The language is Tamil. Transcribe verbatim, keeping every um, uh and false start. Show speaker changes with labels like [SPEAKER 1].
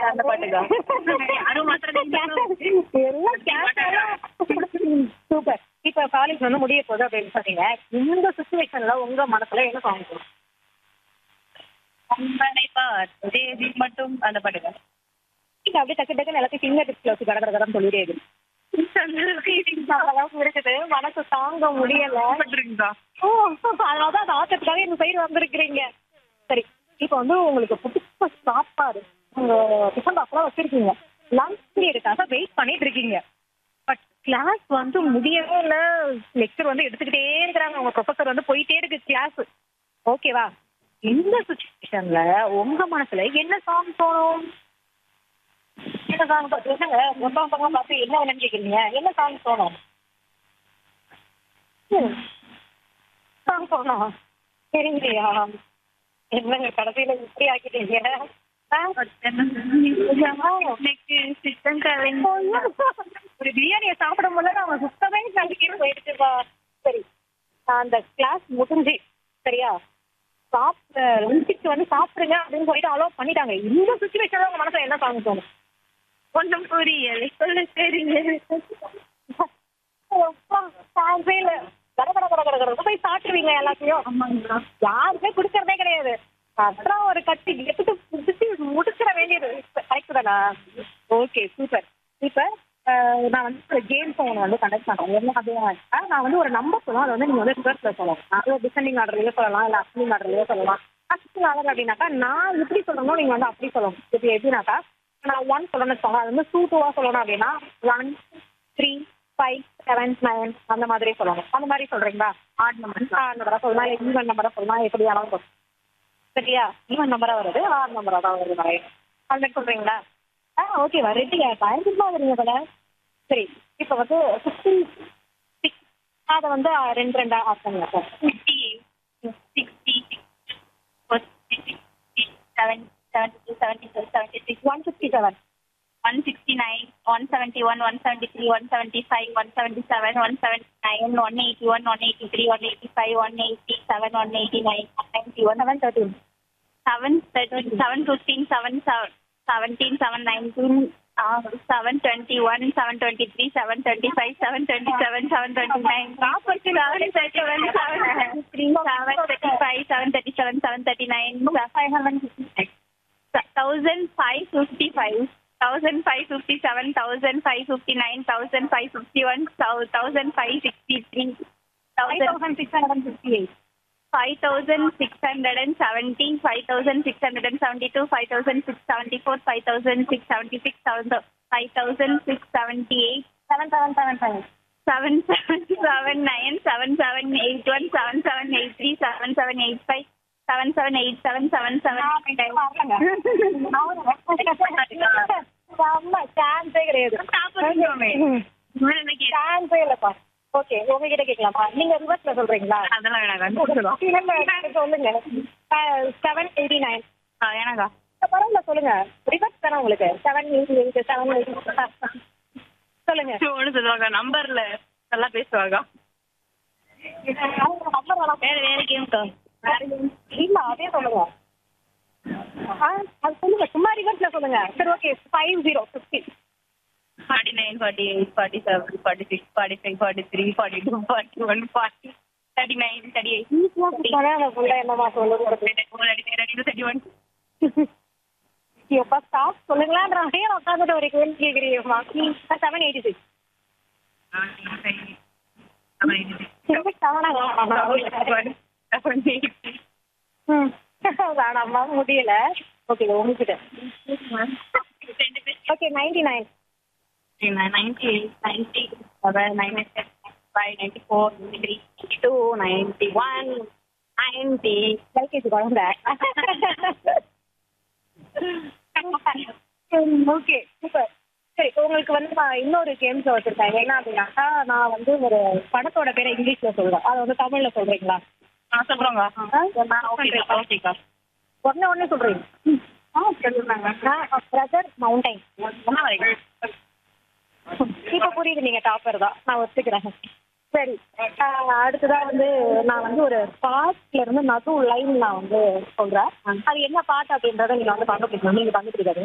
[SPEAKER 1] அந்த பாட்டுக்கா அது மாத்திரம்
[SPEAKER 2] சூப்பர். இப்ப காலேஜ் வந்து முடிய போகுது அப்படின்னு சொன்னீங்க. இந்த சுச்சுவேஷன்ல உங்க மனசுல என்ன சாங் வரும்?
[SPEAKER 1] கண்மனை பார்த்ததே மட்டும் அந்த பாட்டுக்கா
[SPEAKER 2] நீங்க அப்படியே டக்கு டக்குன்னு எல்லாத்தையும் ஃபிங்கர் டிப்ஸ்ல வச்சு கட கட கடன்னு சொல்லிடுது. அளவுக்கு இருக்குது மனசு தாங்க முடியல. ஓ, அதனாலதான் அந்த ஆட்டத்துக்காக இந்த சைடு வந்திருக்கிறீங்க. சரி, இப்ப வந்து உங்களுக்கு பிடிச்ச சாப்பாடு உங்க டிஃபன் பாக்ஸ்லாம் வச்சிருக்கீங்க. லஞ்ச் பீரியடுக்காக வெயிட் பண்ணிட்டு இருக்கீங்க. பட் கிளாஸ் வந்து முடியவே இல்ல. லெக்சர் வந்து எடுத்துக்கிட்டே இருக்கிறாங்க. உங்க ப்ரொஃபசர் வந்து போயிட்டே இருக்கு கிளாஸ். ஓகேவா? இந்த சுச்சுவேஷன்ல உங்க மனசுல என்ன சாங் தோணும்? என்ன சாங் என்னங்க மொத்தம் பக்கம் பார்த்து என்ன வேணும்னு கேக்குறீங்க? என்ன சாங் தோணும்? சாங் தோணும் சரிங்கய்யா. என்னங்க கடைசியில இப்படி ஆக்கிட்டீங்க? ஒரு பிரியாணியை சாப்பிடும் போது நம்ம சுத்தமே கண்டிக்கிட்டு போயிடுச்சுப்பா. சரி, அந்த கிளாஸ் முடிஞ்சு சரியா சாப்பிட லஞ்சுக்கு வந்து சாப்பிடுங்க அப்படின்னு சொல்லிட்டு அலோவ் பண்ணிட்டாங்க. இந்த சுச்சுவேஷன்ல உங்க மனசுல என்ன சாங் தோணும்?
[SPEAKER 1] ஒன்றும் புரியல சொல்ல தெரியுங்க.
[SPEAKER 2] சாங்ஸே இல்ல. கட கட கட கட கட போய் சாப்பிடுவீங்க எல்லாத்தையும்.
[SPEAKER 1] ஆமாங்களா
[SPEAKER 2] யாருமே குடுக்கறதே கிடையாது. அப்புறம் ஒரு கட்டி எடுத்து புடிச்சு முடிச்சிட வேண்டியது. கரெக்ட் தானா? Okay, super. இப்ப அஹ், நான் வந்து ஒரு கேம் ஒன்று வந்து கண்டக்ட் பண்றேன். என்ன அப்படின்னா நான் வந்து ஒரு நம்பர் சொல்லுவேன். அதை வந்து நீங்க வந்து ரிவர்ஸ்ல சொல்லலாம். அது டிசெண்டிங் ஆர்டர்லயே சொல்லலாம், இல்ல அசெண்டிங் ஆர்டர்லயே சொல்லலாம். அசெண்டிங் ஆர்டர் அப்படின்னாக்கா நான் எப்படி சொல்லணும், நீங்க வந்து அப்படி சொல்லணும். இப்ப எப்படின்னாக்கா நான் ஒன் சொல்லணும்னு வச்சுக்கோங்க. அது வந்து டூ டூவா சொல்லணும் அப்படின்னா one three five seven nine அந்த மாதிரி சொல்லணும். அந்த மாதிரி சொல்றீங்களா? ஆட் நம்பர் ஆட் நம்பரா சொல்லலாம், இல்லை ஈவன் நம்பரா சொல்லலாம், எப்படி வேணாலும் சொல்லலாம். சரியா? ஈவன் நம்பரா வருது, ஆட் நம்பரா தான் வருது. நிறைய அது மாதிரி சொல்றீங்களா? ஆ, ஓகேவா? ரெடியா? பயந்துமா வருவீங்க போல. சரி, இப்போ வந்து ஃபிஃப்டீன் சிக்ஸ் அதை வந்து ஆ, ரெண்டு ரெண்டா ஆட் பண்ணுங்க sir.
[SPEAKER 1] Fifty sixty seven seventy two seventy four seventy six
[SPEAKER 2] one fifty seven
[SPEAKER 1] one sixty nine one seventy one one seventy three one seventy five one seventy seven one seventy nine one eighty one one eighty three one eighty five one eighty seven one eighty nine ninety one
[SPEAKER 2] seven thirteen
[SPEAKER 1] seven thirty seven fifteen seven seven seventeen seven nineteen seven twenty one seven twenty three seven twenty five seven twenty seven seven twenty nine seven thirty one seven three seven thirty five seven thirty seven seven thirty nine five hundred fifty nine thousand five fifty five thousand five fifty seven thousand five fifty nine thousand five fifty one thousand five sixty three
[SPEAKER 2] five thousand six hundred fifty eight
[SPEAKER 1] five thousand six hundred seventy, five thousand six hundred seventy-two, five thousand six hundred seventy-four, five thousand six hundred seventy-six, five thousand six hundred seventy-eight,
[SPEAKER 2] seven seven seven five
[SPEAKER 1] seven seven seven nine, seven seven eight one, seven seven eight three, seven seven eight five, seven seven eight seven, seven seven
[SPEAKER 2] சான்ஸே கிடையாது. சான்ஸே இல்லப்பா. ஓகே, உங்ககிட்ட கேட்கலாமா? நீங்க ரிவர்ஸ்ல சொல்றீங்களா?
[SPEAKER 1] அதெல்லாம் வேணாங்க
[SPEAKER 2] சொல்லுங்க. செவன் எயிட்டி நைன்
[SPEAKER 1] ஏனாக்கா
[SPEAKER 2] பரவாயில்ல சொல்லுங்க. ரிவர்ஸ் தானே உங்களுக்கு? Seven eighty eight seven eighty சொல்லுங்க.
[SPEAKER 1] ஒன்று சொல்லுவாங்க நம்பர்ல நல்லா பேசுவாங்க. வேற வேற கேம்க்கா
[SPEAKER 2] இல்ல அதே சொல்லுங்க. ஆ, அது சொல்லுங்க. சும்மா ரிவர்ஸ்ல சொல்லுங்க. சரி, okay. Five zero fifty
[SPEAKER 1] forty nine forty eight forty seven forty six forty five forty three forty two forty one forty thirty nine thirty eight
[SPEAKER 2] என்னமா சொல்லுங்க.
[SPEAKER 1] தேர்ட்டி ஒன்
[SPEAKER 2] எப்பா ஸ்டாப் சொல்லுங்களான்றே உட்காந்துட்டு ஒரு கேள்வி கேட்குறீங்கம்மா. செவன் எயிட்டி சிக்ஸ் வேணாம்மா முடியல. ஓகே, உங்ககிட்ட okay. Ninety nine
[SPEAKER 1] ninety eight, ninety seven, ninety six, ninety five, ninety four, ninety three, ninety two, ninety one, ninety.
[SPEAKER 2] LKG குழந்தை. Okay, super. சரி, உங்களுக்கு வந்து நான் இன்னொரு கேம்ஸ் வச்சிருக்கேன். என்ன அப்படின்னாக்கா நான் வந்து ஒரு படத்தோட பேரை இங்கிலீஷ்ல சொல்றேன். அதை வந்து தமிழ்ல சொல்றீங்களா?
[SPEAKER 1] நான் சொல்றேங்க. ஓகேக்கா.
[SPEAKER 2] உடனே உடனே சொல்றீங்க. ஆ, சொல்லுங்க. Brother mountain. இப்ப புரியுது, நீங்க டாப்பர் தான், நான் ஒத்துக்கிறேன். சரி, அடுத்ததான் வந்து நான் வந்து ஒரு பாட்டுல இருந்து நடு லைன் நான் வந்து சொல்றேன். அது என்ன பாட்டு அப்படின்றத நீங்க வந்து கண்டுபிடிக்கணும். நீங்க கண்டுபிடிக்காது.